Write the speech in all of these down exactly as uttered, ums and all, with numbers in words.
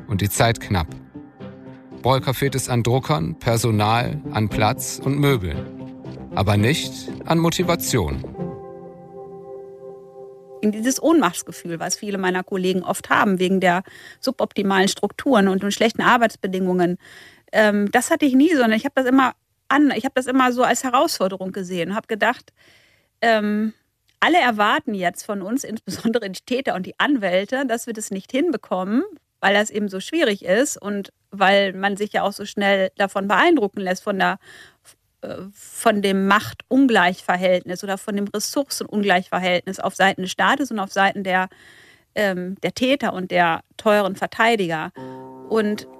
und die Zeit knapp. Breuker fehlt es an Druckern, Personal, an Platz und Möbeln. Aber nicht an Motivation. Dieses Ohnmachtsgefühl, was viele meiner Kollegen oft haben, wegen der suboptimalen Strukturen und den schlechten Arbeitsbedingungen, ähm, das hatte ich nie, sondern ich habe das immer an, ich habe das immer so als Herausforderung gesehen und habe gedacht, ähm, alle erwarten jetzt von uns, insbesondere die Täter und die Anwälte, dass wir das nicht hinbekommen, weil das eben so schwierig ist und weil man sich ja auch so schnell davon beeindrucken lässt, von der von dem Machtungleichverhältnis oder von dem Ressourcenungleichverhältnis auf Seiten des Staates und auf Seiten der, ähm, der Täter und der teuren Verteidiger. Und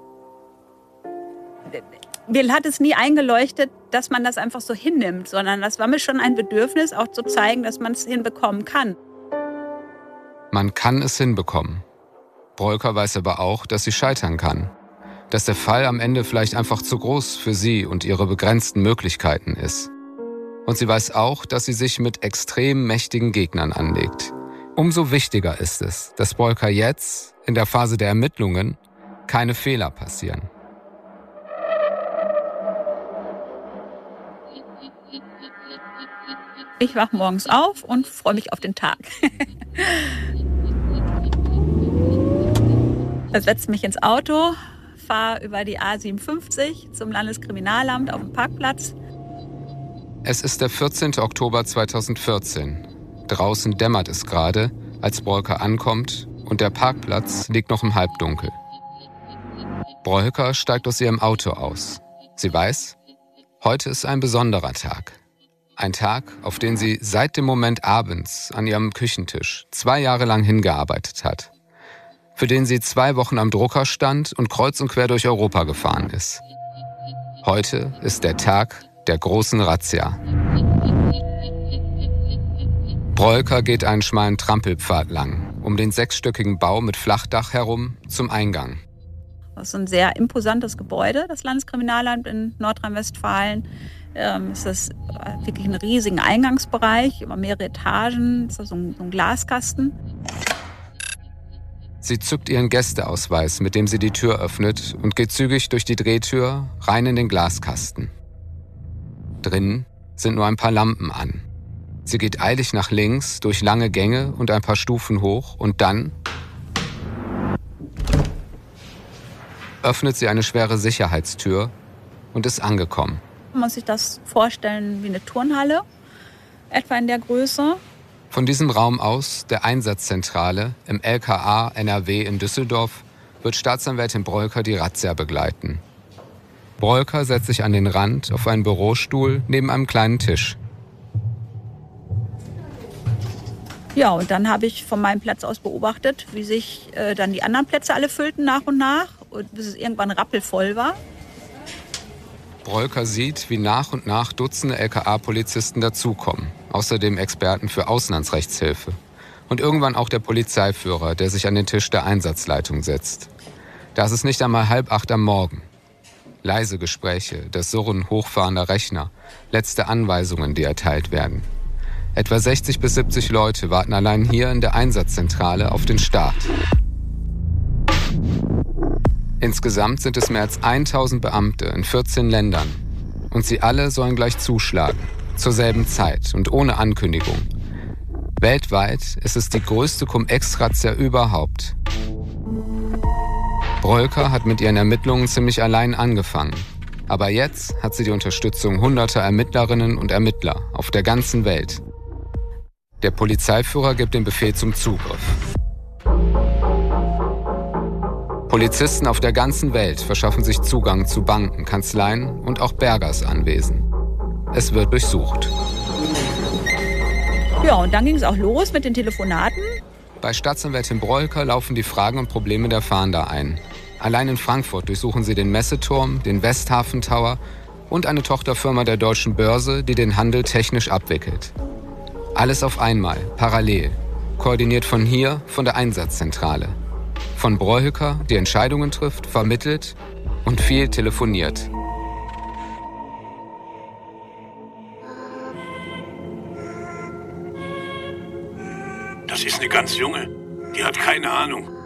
mir hat es nie eingeleuchtet, dass man das einfach so hinnimmt, sondern das war mir schon ein Bedürfnis, auch zu zeigen, dass man es hinbekommen kann. Man kann es hinbekommen. Breuker weiß aber auch, dass sie scheitern kann. Dass der Fall am Ende vielleicht einfach zu groß für sie und ihre begrenzten Möglichkeiten ist. Und sie weiß auch, dass sie sich mit extrem mächtigen Gegnern anlegt. Umso wichtiger ist es, dass Breuker jetzt, in der Phase der Ermittlungen, keine Fehler passieren. Ich wache morgens auf und freue mich auf den Tag. Ich setze mich ins Auto, fahre über die A siebenundfünfzig zum Landeskriminalamt auf dem Parkplatz. Es ist der vierzehnte Oktober zweitausendvierzehn. Draußen dämmert es gerade, als Breuker ankommt und der Parkplatz liegt noch im Halbdunkel. Breuker steigt aus ihrem Auto aus. Sie weiß, heute ist ein besonderer Tag. Ein Tag, auf den sie seit dem Moment abends an ihrem Küchentisch zwei Jahre lang hingearbeitet hat. Für den sie zwei Wochen am Drucker stand und kreuz und quer durch Europa gefahren ist. Heute ist der Tag der großen Razzia. Breuker geht einen schmalen Trampelpfad lang, um den sechsstöckigen Bau mit Flachdach herum zum Eingang. Das ist ein sehr imposantes Gebäude, das Landeskriminalamt in Nordrhein-Westfalen. Ähm, es ist wirklich ein riesiger Eingangsbereich, über mehrere Etagen. Es ist so ein, so ein Glaskasten. Sie zückt ihren Gästeausweis, mit dem sie die Tür öffnet und geht zügig durch die Drehtür rein in den Glaskasten. Drinnen sind nur ein paar Lampen an. Sie geht eilig nach links, durch lange Gänge und ein paar Stufen hoch und dann öffnet sie eine schwere Sicherheitstür und ist angekommen. Man muss sich das vorstellen wie eine Turnhalle, etwa in der Größe. Von diesem Raum aus, der Einsatzzentrale im L K A N R W in Düsseldorf, wird Staatsanwältin Breuker die Razzia begleiten. Breuker setzt sich an den Rand auf einen Bürostuhl neben einem kleinen Tisch. Ja, und dann habe ich von meinem Platz aus beobachtet, wie sich äh, dann die anderen Plätze alle füllten nach und nach, und bis es irgendwann rappelvoll war. Breuker sieht, wie nach und nach Dutzende L K A-Polizisten dazukommen, außerdem Experten für Auslandsrechtshilfe und irgendwann auch der Polizeiführer, der sich an den Tisch der Einsatzleitung setzt. Da ist es nicht einmal halb acht am Morgen. Leise Gespräche, das Surren hochfahrender Rechner, letzte Anweisungen, die erteilt werden. Etwa sechzig bis siebzig Leute warten allein hier in der Einsatzzentrale auf den Start. Insgesamt sind es mehr als tausend Beamte in vierzehn Ländern. Und sie alle sollen gleich zuschlagen, zur selben Zeit und ohne Ankündigung. Weltweit ist es die größte Cum-Ex-Razzia überhaupt. Breuker hat mit ihren Ermittlungen ziemlich allein angefangen. Aber jetzt hat sie die Unterstützung hunderter Ermittlerinnen und Ermittler auf der ganzen Welt. Der Polizeiführer gibt den Befehl zum Zugriff. Polizisten auf der ganzen Welt verschaffen sich Zugang zu Banken, Kanzleien und auch Bergers Anwesen. Es wird durchsucht. Ja, und dann ging es auch los mit den Telefonaten. Bei Staatsanwältin Breuker laufen die Fragen und Probleme der Fahnder ein. Allein in Frankfurt durchsuchen sie den Messeturm, den Westhafen Tower und eine Tochterfirma der Deutschen Börse, die den Handel technisch abwickelt. Alles auf einmal, parallel, koordiniert von hier, von der Einsatzzentrale. Von Breuker, die Entscheidungen trifft, vermittelt und viel telefoniert. Das ist eine ganz junge. Die hat keine Ahnung.